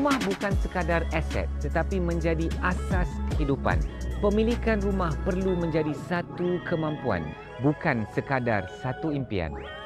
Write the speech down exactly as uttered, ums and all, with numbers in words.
Rumah bukan sekadar aset tetapi menjadi asas kehidupan. Pemilikan rumah perlu menjadi satu kemampuan, bukan sekadar satu impian.